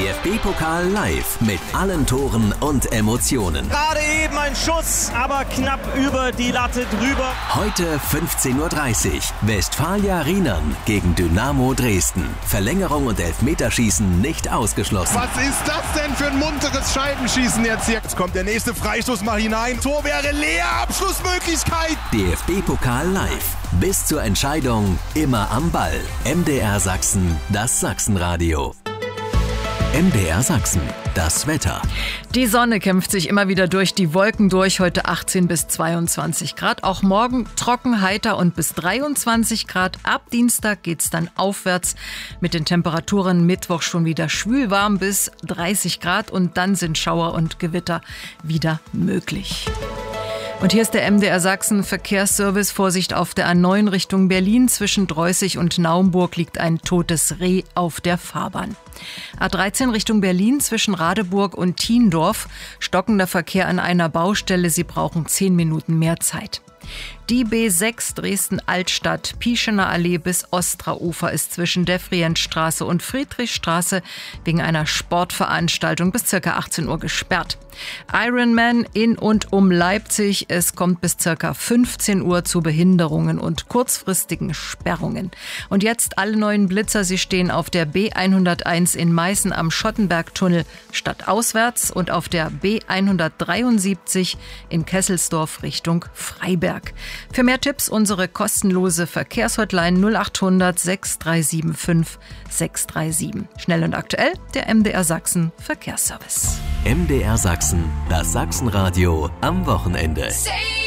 DFB-Pokal live mit allen Toren und Emotionen. Gerade eben ein Schuss, aber knapp über die Latte drüber. Heute 15:30 Uhr. Westfalia Rienern gegen Dynamo Dresden. Verlängerung und Elfmeterschießen nicht ausgeschlossen. Was ist das denn für ein munteres Scheibenschießen jetzt hier? Jetzt kommt der nächste Freistoß, mach hinein. Tor wäre leer, Abschlussmöglichkeit. DFB-Pokal live. Bis zur Entscheidung immer am Ball. MDR Sachsen, das Sachsenradio. MDR Sachsen, das Wetter. Die Sonne kämpft sich immer wieder durch die Wolken durch, heute 18 bis 22 Grad. Auch morgen trocken, heiter und bis 23 Grad. Ab Dienstag geht's dann aufwärts mit den Temperaturen Mittwoch schon wieder schwülwarm bis 30 Grad und dann sind Schauer und Gewitter wieder möglich. Und hier ist der MDR Sachsen Verkehrsservice. Vorsicht auf der A9 Richtung Berlin. Zwischen Dreußig und Naumburg liegt ein totes Reh auf der Fahrbahn. A13 Richtung Berlin zwischen Radeburg und Thiendorf. Stockender Verkehr an einer Baustelle. Sie brauchen 10 Minuten mehr Zeit. Die B6 Dresden-Altstadt, Pieschener Allee bis Ostraufer ist zwischen Devrientstraße und Friedrichstraße wegen einer Sportveranstaltung bis ca. 18 Uhr gesperrt. Ironman in und um Leipzig. Es kommt bis ca. 15 Uhr zu Behinderungen und kurzfristigen Sperrungen. Und jetzt alle neuen Blitzer. Sie stehen auf der B101 in Meißen am Schottenbergtunnel stadtauswärts und auf der B173 in Kesselsdorf Richtung Freiberg. Für mehr Tipps unsere kostenlose Verkehrshotline 0800 6375 637. Schnell und aktuell der MDR Sachsen Verkehrsservice. MDR Sachsen, das Sachsenradio am Wochenende.